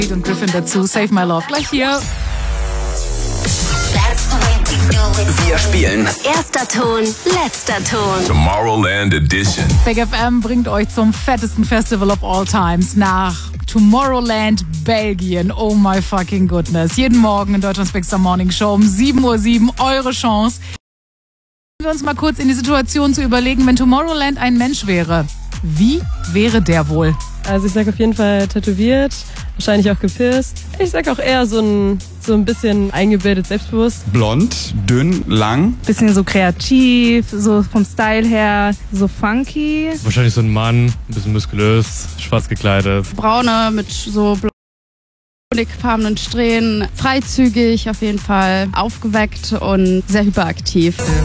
Und Griffin dazu. Save My Love. Gleich hier. Wir spielen Erster Ton, letzter Ton. Tomorrowland Edition. Big FM bringt euch zum fettesten Festival of all times nach Tomorrowland, Belgien. Oh my fucking goodness. Jeden Morgen in Deutschlands Big Star Morning Show um 7:07 Uhr eure Chance. Wir uns mal kurz in die Situation zu überlegen, wenn Tomorrowland ein Mensch wäre. Wie wäre der wohl? Also ich sag auf jeden Fall tätowiert, wahrscheinlich auch gepierst. Ich sag auch eher so ein bisschen eingebildet, selbstbewusst. Blond, dünn, lang. Bisschen so kreativ, so vom Style her, so funky. Wahrscheinlich so ein Mann, ein bisschen muskulös, schwarz gekleidet. Braune mit so honigfarbenen Strähnen, freizügig auf jeden Fall, aufgeweckt und sehr hyperaktiv.